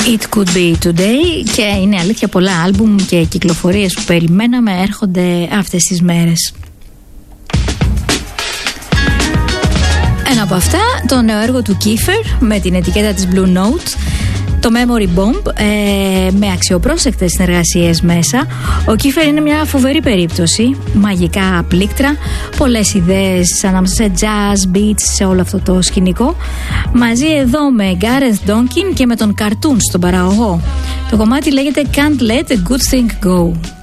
It could be today. Και είναι αλήθεια, πολλά άλμπουμ και κυκλοφορίες που περιμέναμε έρχονται αυτές τις μέρες. Ένα από αυτά, το νέο έργο του Kiefer με την ετικέτα της Blue Note, το Memory Bomb, με αξιοπρόσεκτες συνεργασίες μέσα. Ο Kiefer είναι μια φοβερή περίπτωση, μαγικά πλήκτρα, πολλές ιδέες ανάμεσα σε jazz, beats, σε όλο αυτό το σκηνικό, μαζί εδώ με Gareth Donkin και με τον Cartoon στον παραγωγό. Το κομμάτι λέγεται Can't Let a Good Thing Go.